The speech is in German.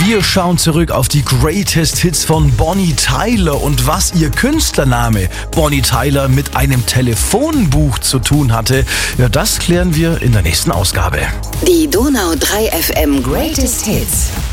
Wir schauen zurück auf die Greatest Hits von Bonnie Tyler und was ihr Künstlername Bonnie Tyler mit einem Telefonbuch zu tun hatte, ja, das klären wir in der nächsten Ausgabe. Die Donau 3 FM Greatest Hits.